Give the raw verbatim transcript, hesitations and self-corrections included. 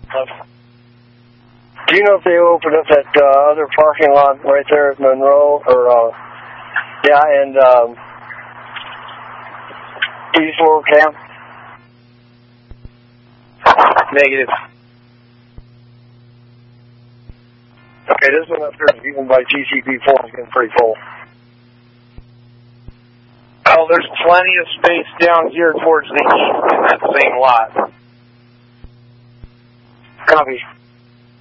Do you know if they opened up that uh, other parking lot right there at Monroe, or, uh, yeah, and, um, East World Camp? Negative. Okay, this one up here, even by T C P four, is getting pretty full. Oh, there's plenty of space down here towards the east in that same lot. Copy.